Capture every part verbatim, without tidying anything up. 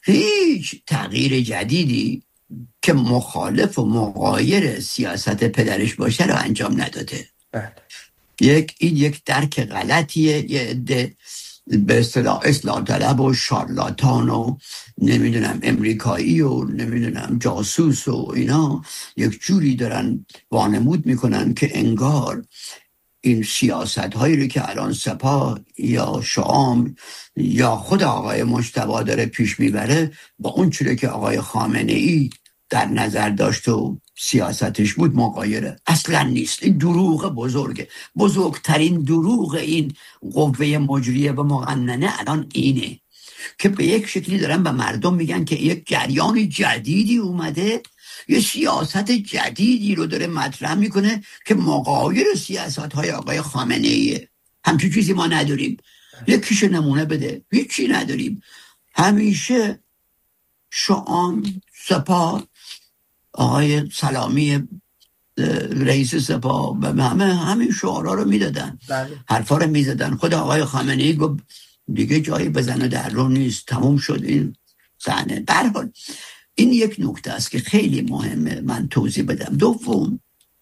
هیچ تغییر جدیدی که مخالف و مغایر سیاست پدرش باشه رو انجام نداده. بله. یک این یک درک غلطیه. یه عده به اصطلاح اصلاح طلب و شارلاتان و نمیدونم امریکایی و نمیدونم جاسوس و اینا یک جوری دارن وانمود میکنن که انگار این سیاست هایی رو که الان سپاه یا شام یا خود آقای مجتبی داره پیش میبره با اون چیزی که آقای خامنه ای در نظر داشت و سیاستش بود مغایره. اصلا نیست. این دروغ بزرگه. بزرگترین دروغ این قوه مجریه و مقننه الان اینه که به یک شکلی دارن به مردم میگن که یک جریان جدیدی اومده، یه سیاست جدیدی رو داره مطرح میکنه که مغایر سیاست های آقای خامنه ایه. همچون چیزی ما نداریم. یکیشو نمونه بده. هیچی نداریم. همیشه شام، سپاه، آقای سلامی رئیس سپاه و همه همین شعارا رو میدادن، حرفا رو میزدن. خود آقای خامنه ای گفت دیگه جایی بزنه در رو نیست، تموم شد این صحنه. به هر حال این یک نکته است که خیلی مهمه من توضیح بدم. دوم،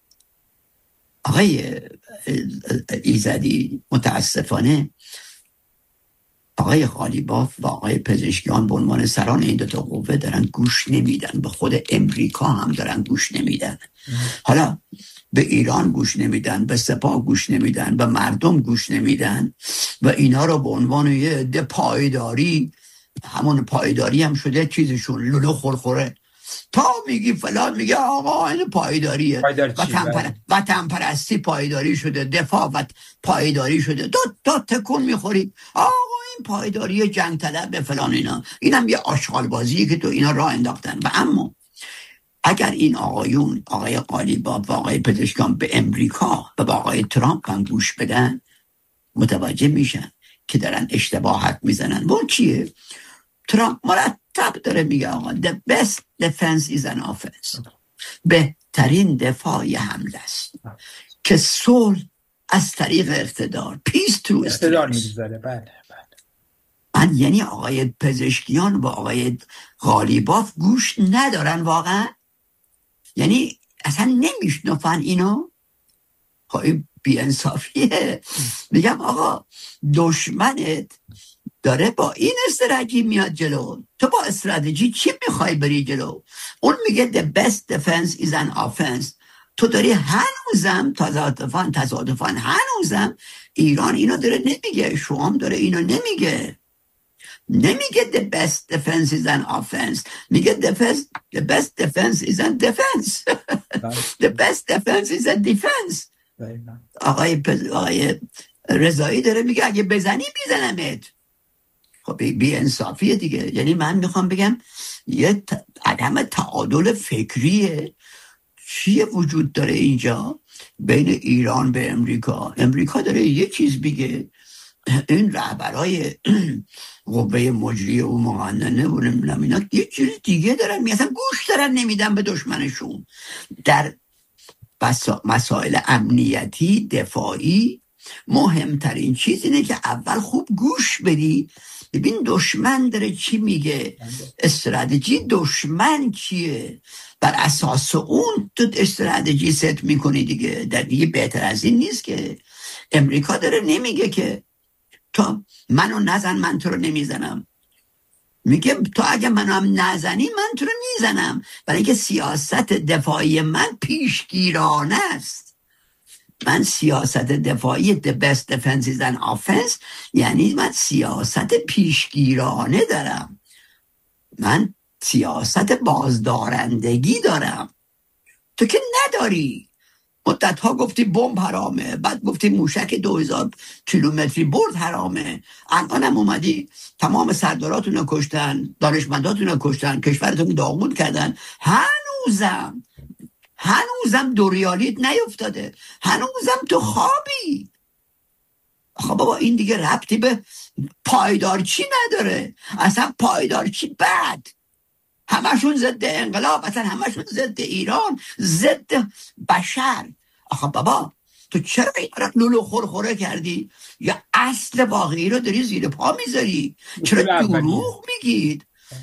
آقای ایزدی متاسفانه آقای قالیباف و آقای پزشکیان به عنوان سران این دو تا قوه دارن گوش نمیدن. به خود امریکا هم دارن گوش نمیدن. حالا به ایران گوش نمیدن، به سپاه گوش نمیدن، به مردم گوش نمیدن و اینا رو به عنوان یه عده پایداری، همون پایداری هم شده چیزشون، لولو خورخوره. تا میگی فلان میگه آقا این پایداریه، وطن, پر... وطن پرستی پایداری شده، دفاع و پایداری شده. دو تا تکون میخوری آقا این پایداری جنگ طلب فلان اینا. اینم یه آشغال بازیه که تو اینا راه انداختن. و اما اگر این آقایون، آقای قالیباف و آقای پزشکیان به امریکا و به آقای ترامپ هم گوش بدن، متوجه میشن که دارن اشتباهات میزنن. اون چیه؟ ترامپ مرتب داره میگه آقا the best defense is an offense. بهترین دفاع یه حمله است که صلح از طریق اقتدار، peace through اقتدار میذاره. بله بله. من یعنی آقای پزشکیان و آقای قالیباف گوش ندارن واقعا، یعنی اصلا نمیشنفن اینو. خواهی بی انصافیه. میگم آقا دشمنت داره با این استراتژی میاد جلو، تو با استراتژی چی میخوای بری جلو؟ اون میگه the best defense is an offense. تو داری هنوزم تصادفاً تصادفاً هنوزم ایران اینو داره نمیگه، شام داره اینو نمیگه. نمیگه the best defense is an offense، میگه the best, the best defense is an defense. the best defense is a defense. آقای, پز... آقای رضایی داره میگه اگه بزنی میزنمت. خب بی انصافیه دیگه. یعنی من میخوام بگم یه عدم تعادل فکریه چیه وجود داره اینجا بین ایران به امریکا. امریکا داره یه چیز بگه، این رهبرای قوه مجریه و مقننه و نمیدونم اینا یه چیز دیگه دارن، میگن گوش دارن نمیدن به دشمنشون. در مسائل امنیتی دفاعی مهمترین چیز اینه که اول خوب گوش بدی، ببین دشمن داره چی میگه، استراتژی دشمن چیه، بر اساس اون تو استراتژی ست میکنی دیگه. در دیگه بهتر از این نیست که. امریکا داره نمیگه که تو منو نزن من تو رو نمیزنم، میگه تو اگه منو هم نزنی من تو رو میزنم، برای اینکه سیاست دفاعی من پیشگیرانه است. من سیاست دفاعی the best defense is an offense، یعنی من سیاست پیشگیرانه دارم، من سیاست بازدارندگی دارم. تو که نداری. مدت ها گفتی بمب حرامه، بعد گفتی موشک دو هزار کیلومتری برد حرامه، الان هم اومدی تمام سرداراتون رو کشتن، دانشمنداتون رو کشتن، کشورتون داغون کردن. هنوزم هنوزم دو ریالیت نیفتاده، هنوزم تو خوابی. خب بابا این دیگه ربطی به پایدارچی نداره. اصلا پایدارچی بد، همشون ضد انقلاب، اصلا همشون ضد ایران، ضد بشر. آخه بابا تو چرا این را لولو خورخوره کردی؟ یا اصل واقعی رو داری زیر پا میذاری؟ چرا دروغ میگید؟